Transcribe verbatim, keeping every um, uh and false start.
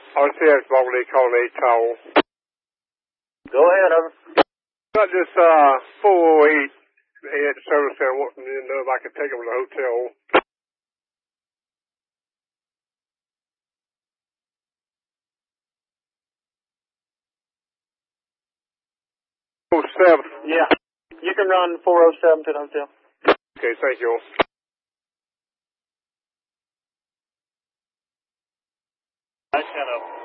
R C X Bobby calling eight Tower. Go ahead, over. Got this uh four oh eight at the service center. Wanting to know if I could take them to the hotel. Oh seven. Yeah. You can run four oh seven to the hotel. Okay, thank you. I set up.